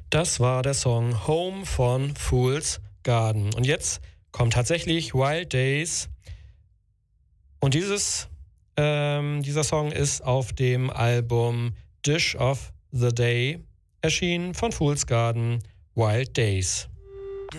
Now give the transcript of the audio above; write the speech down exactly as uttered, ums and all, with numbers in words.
Das war der Song Home von Fool's Garden. Und jetzt kommt tatsächlich Wild Days. Und dieses, ähm, dieser Song ist auf dem Album Dish of the Day erschienen von Fool's Garden, Wild Days.